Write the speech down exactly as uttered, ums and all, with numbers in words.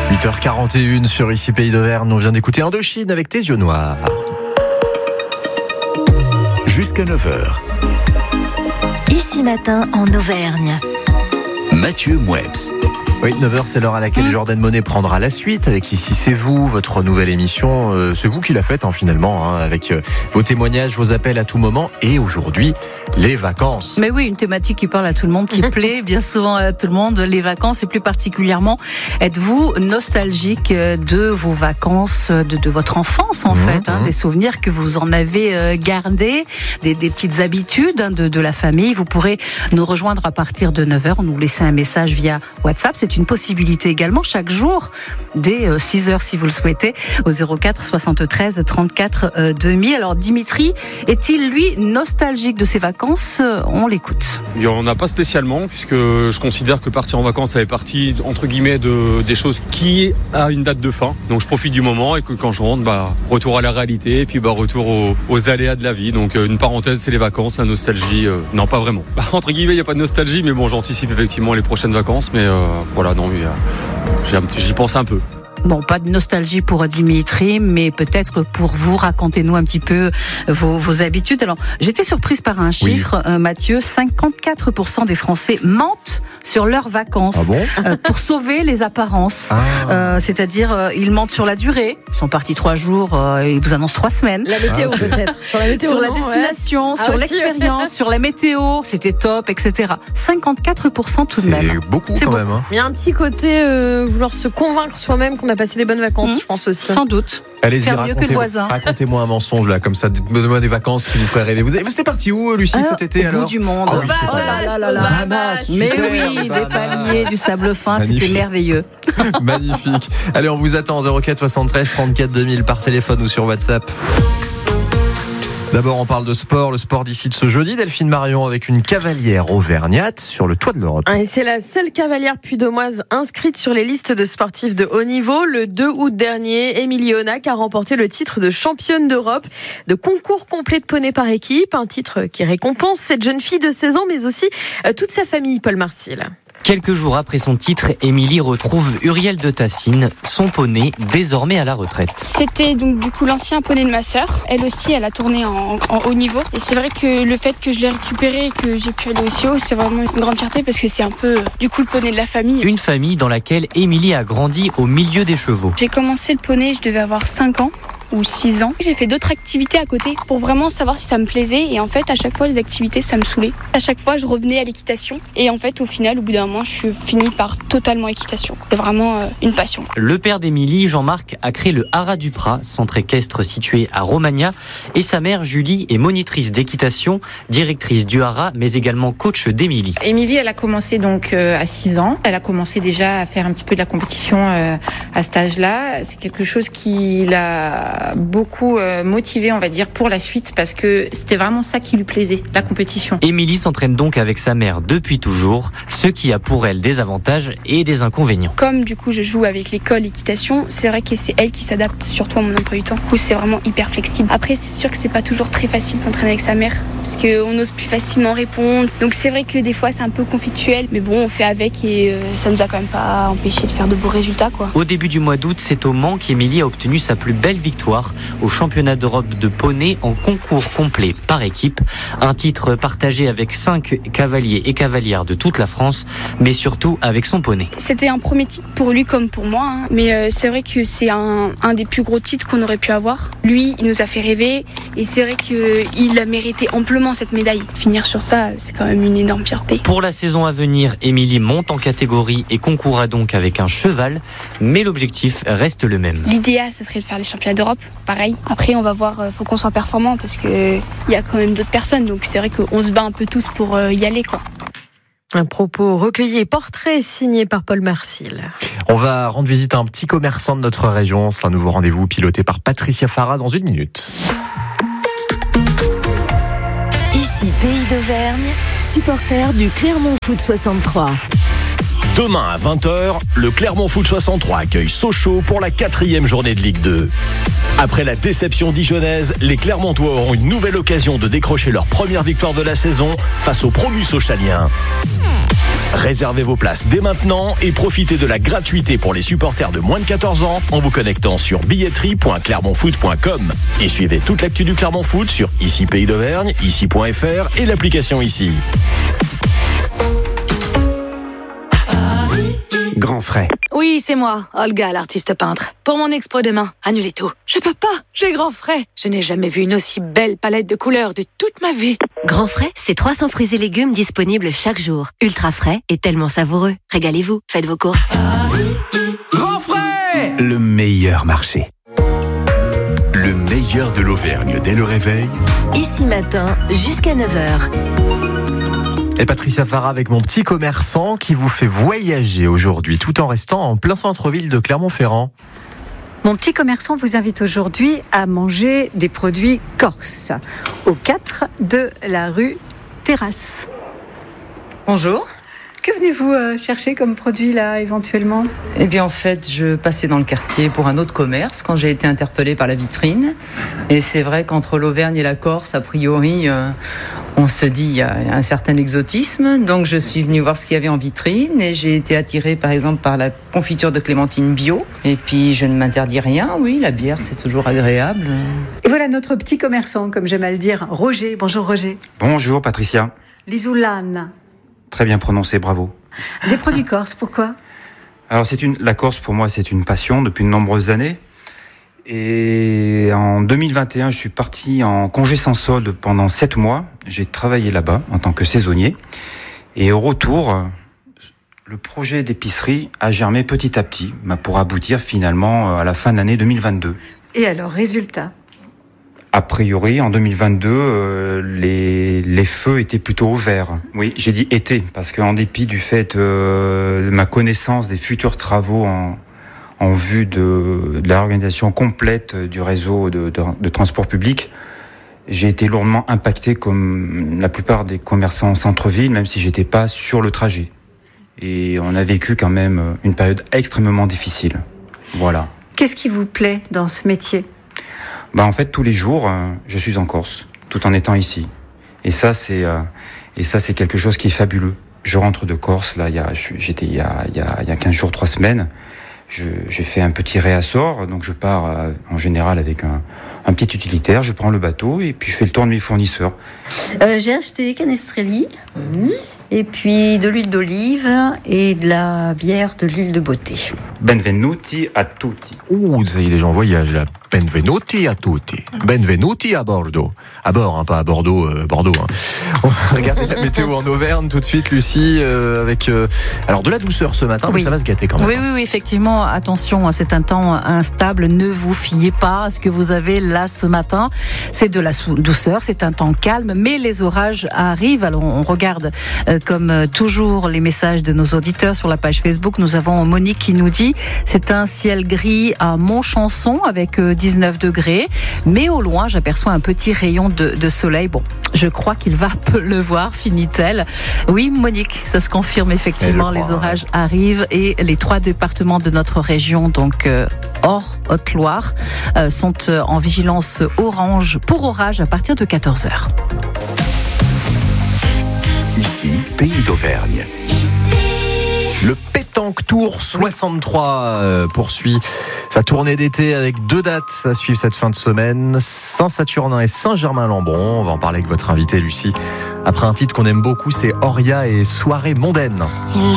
huit heures quarante et une sur Ici Pays d'Auvergne. On vient d'écouter Indochine avec Tes yeux noirs. Jusqu'à neuf heures. Ici Matin en Auvergne. Mathieu Mouebs. Oui, neuf heures, c'est l'heure à laquelle Jordan Monet prendra la suite avec Ici c'est vous, votre nouvelle émission. Euh, c'est vous qui la faites hein, finalement, hein, avec euh, vos témoignages, vos appels à tout moment. Et aujourd'hui, les vacances. Mais oui, une thématique qui parle à tout le monde, qui plaît bien souvent à tout le monde, les vacances. Et plus particulièrement, êtes-vous nostalgique de vos vacances, de, de votre enfance en mmh, fait, hein, mmh. des souvenirs que vous en avez euh, gardés, des, des petites habitudes hein, de, de la famille. Vous pourrez nous rejoindre à partir de neuf heures, nous laisser un message via WhatsApp. C'est une possibilité également chaque jour, dès six heures si vous le souhaitez, au zéro quatre soixante-treize trente-quatre deux mille. Alors Dimitri, est-il lui nostalgique de ses vacances? On l'écoute. Il n'y en a pas spécialement, puisque je considère que partir en vacances, ça fait partie, entre guillemets, de, des choses qui a une date de fin. Donc je profite du moment et que quand je rentre, bah, retour à la réalité et puis bah, retour aux, aux aléas de la vie. Donc une parenthèse, c'est les vacances, la nostalgie, euh, non pas vraiment. Bah, entre guillemets, il n'y a pas de nostalgie, mais bon, j'anticipe effectivement les prochaines vacances, mais euh, voilà, non, oui, euh, j'y pense un peu. Bon, pas de nostalgie pour Dimitri, mais peut-être pour vous, racontez-nous un petit peu vos, vos habitudes. Alors, j'étais surprise par un chiffre, oui. euh, Mathieu, cinquante-quatre pour cent des Français mentent sur leurs vacances ah bon euh, pour sauver les apparences. Ah. Euh, c'est-à-dire, euh, ils mentent sur la durée. Ils sont partis trois jours, euh, ils vous annoncent trois semaines. La météo ah, peut-être. Sur la météo, sur non, la destination, ouais. sur ah, l'expérience, sur la météo, c'était top, et cetera. cinquante-quatre pour cent tout de même. C'est beaucoup C'est quand beaucoup. même. Hein. Il y a un petit côté euh, vouloir se convaincre soi-même qu'on a passé des bonnes vacances, mmh. je pense aussi. Sans doute. Allez-y, Faire mieux que le voisin. Racontez-moi un mensonge là, comme ça, donnez-moi des vacances qui vous feraient rêver. Vous êtes, vous étiez parti où, Lucie, ah, cet été au alors? bout du monde. Oh, oui, oh là là là là. Bahamas, Mais super, oui, Bahamas. des palmiers, du sable fin, Magnifique. c'était merveilleux. Magnifique. Allez, on vous attend zéro quatre soixante-treize trente-quatre deux mille par téléphone ou sur WhatsApp. D'abord, on parle de sport, le sport d'ici de ce jeudi. Delphine Marion avec une cavalière auvergnate sur le toit de l'Europe. Et c'est la seule cavalière puy-de-Dômoise inscrite sur les listes de sportifs de haut niveau. Le deux août dernier, Émilie Onac a remporté le titre de championne d'Europe de concours complet de poney par équipe. Un titre qui récompense cette jeune fille de seize ans, mais aussi toute sa famille, Paul Marcil. Quelques jours après son titre, Émilie retrouve Uriel de Tassine, son poney, désormais à la retraite. C'était donc du coup l'ancien poney de ma sœur. Elle aussi, elle a tourné en, en haut niveau. Et c'est vrai que le fait que je l'ai récupéré et que j'ai pu aller aussi haut, c'est vraiment une grande fierté parce que c'est un peu du coup le poney de la famille. Une famille dans laquelle Émilie a grandi au milieu des chevaux. J'ai commencé le poney, je devais avoir cinq ans. Ou six ans. J'ai fait d'autres activités à côté pour vraiment savoir si ça me plaisait et en fait à chaque fois les activités ça me saoulait. À chaque fois je revenais à l'équitation et en fait au final au bout d'un moment je suis finie par totalement équitation. C'est vraiment euh, une passion. Le père d'Émilie, Jean-Marc, a créé le Haras du Prat, centre équestre situé à Romagna, et sa mère Julie est monitrice d'équitation, directrice du Haras mais également coach d'Émilie. Émilie elle a commencé donc euh, à six ans. Elle a commencé déjà à faire un petit peu de la compétition euh, à cet âge-là. C'est quelque chose qui l'a beaucoup euh, motivé, on va dire, pour la suite, parce que c'était vraiment ça qui lui plaisait, la compétition. Émilie s'entraîne donc avec sa mère depuis toujours, ce qui a pour elle des avantages et des inconvénients. Comme du coup je joue avec l'école équitation, c'est vrai que c'est elle qui s'adapte surtout à mon emploi du temps. Du coup c'est vraiment hyper flexible. Après c'est sûr que c'est pas toujours très facile de s'entraîner avec sa mère, parce qu'on ose plus facilement répondre. Donc c'est vrai que des fois c'est un peu conflictuel, mais bon on fait avec et euh, ça nous a quand même pas empêché de faire de beaux résultats quoi. Au début du mois d'août, c'est au Mans qu'Émilie a obtenu sa plus belle victoire au championnat d'Europe de poney en concours complet par équipe. Un titre partagé avec cinq cavaliers et cavalières de toute la France, mais surtout avec son poney. C'était un premier titre pour lui comme pour moi, hein. mais euh, c'est vrai que c'est un, un des plus gros titres qu'on aurait pu avoir. Lui, il nous a fait rêver et c'est vrai qu'il a mérité amplement cette médaille. Finir sur ça, c'est quand même une énorme fierté. Pour la saison à venir, Émilie monte en catégorie et concourra donc avec un cheval, mais l'objectif reste le même. L'idéal, ce serait de faire les championnats d'Europe, pareil. Après, on va voir, il faut qu'on soit performant parce qu'il y a quand même d'autres personnes, donc c'est vrai qu'on se bat un peu tous pour y aller, quoi. Un propos recueilli et portrait signé par Paul Marcil. On va rendre visite à un petit commerçant de notre région. C'est un nouveau rendez-vous piloté par Patricia Farah dans une minute. Ici Pays d'Auvergne, supporter du Clermont Foot soixante-trois. Demain à vingt heures, le Clermont Foot soixante-trois accueille Sochaux pour la quatrième journée de Ligue deux. Après la déception dijonnaise, les Clermontois auront une nouvelle occasion de décrocher leur première victoire de la saison face aux promus sochaliens. Réservez vos places dès maintenant et profitez de la gratuité pour les supporters de moins de quatorze ans en vous connectant sur billetterie point clermont foot point com. Et suivez toute l'actu du Clermont Foot sur Ici Pays d'Auvergne, ici point f r et l'application Ici. Grand frais. Oui, c'est moi, Olga, l'artiste peintre. Pour mon expo demain, annulez tout. Je peux pas, j'ai grand frais. Je n'ai jamais vu une aussi belle palette de couleurs de toute ma vie. Grand frais, c'est trois cents fruits et légumes disponibles chaque jour. Ultra frais et tellement savoureux. Régalez-vous, faites vos courses. Grand frais, le meilleur marché. Le meilleur de l'Auvergne dès le réveil. Ici matin, jusqu'à neuf heures. Et Patricia Farah avec mon petit commerçant qui vous fait voyager aujourd'hui tout en restant en plein centre-ville de Clermont-Ferrand. Mon petit commerçant vous invite aujourd'hui à manger des produits corses au quatre de la rue Terrasse. Bonjour. Que venez-vous euh, chercher comme produit là éventuellement ? Eh bien en fait je passais dans le quartier pour un autre commerce quand j'ai été interpellée par la vitrine et c'est vrai qu'entre l'Auvergne et la Corse a priori euh, on se dit il y a un certain exotisme, donc je suis venue voir ce qu'il y avait en vitrine et j'ai été attirée par exemple par la confiture de clémentine bio et puis je ne m'interdis rien, oui la bière c'est toujours agréable. Et voilà notre petit commerçant comme j'aime à le dire, Roger. Bonjour Roger. Bonjour Patricia. L'isoulane. Très bien prononcé, bravo. Des produits corses, pourquoi ? Alors c'est une, la Corse pour moi c'est une passion depuis de nombreuses années. Et en deux mille vingt et un, je suis parti en congé sans solde pendant sept mois. J'ai travaillé là-bas en tant que saisonnier. Et au retour, le projet d'épicerie a germé petit à petit pour aboutir finalement à la fin de l'année deux mille vingt-deux. Et alors, résultat ? A priori, en deux mille vingt-deux, euh, les, les feux étaient plutôt au vert. Oui, j'ai dit été, parce qu'en dépit du fait euh, de ma connaissance des futurs travaux en, en vue de, de la réorganisation complète du réseau de, de, de transport public, j'ai été lourdement impacté comme la plupart des commerçants en centre-ville, même si j'étais pas sur le trajet. Et on a vécu quand même une période extrêmement difficile. Voilà. Qu'est-ce qui vous plaît dans ce métier ? Bah en fait tous les jours euh, je suis en Corse tout en étant ici et ça c'est euh, et ça c'est quelque chose qui est fabuleux. Je rentre de Corse là il y a j'étais il y a il y a il y a quinze jours trois semaines. Je j'ai fait un petit réassort donc je pars euh, en général avec un un petit utilitaire, je prends le bateau et puis je fais le tour de mes fournisseurs. Euh, j'ai acheté Canestrelli mmh. et puis de l'huile d'olive et de la bière de l'île de Beauté. Benvenuti a tutti. Ouh, ça y est, les gens voyagent là. Benvenuti a tutti. Benvenuti à Bordeaux. À bord, hein, pas à Bordeaux, euh, Bordeaux. Hein. On va regarder la météo en Auvergne tout de suite, Lucie, euh, avec euh, alors de la douceur ce matin, oui. Mais ça va se gâter quand même. Oui, oui, oui, effectivement. Attention, c'est un temps instable. Ne vous fiez pas à ce que vous avez là ce matin. C'est de la douceur, c'est un temps calme, mais les orages arrivent. Alors on regarde euh, comme toujours les messages de nos auditeurs sur la page Facebook. Nous avons Monique qui nous dit c'est un ciel gris à Montchanson avec euh, dix-neuf degrés, mais au loin j'aperçois un petit rayon de, de soleil. Bon, je crois qu'il va pleuvoir, finit-elle. Oui Monique, ça se confirme effectivement, les orages ouais. arrivent et les trois départements de notre région, donc euh, hors Haute-Loire, euh, sont euh, en vigilance orange pour orage à partir de quatorze heures. Ici, Pays d'Auvergne. Le Pétanque Tour soixante-trois euh, poursuit sa tournée d'été avec deux dates à suivre cette fin de semaine, Saint-Saturnin et Saint-Germain-Lambron. On va en parler avec votre invité Lucie. Après un titre qu'on aime beaucoup, c'est Oria et Soirée mondaine.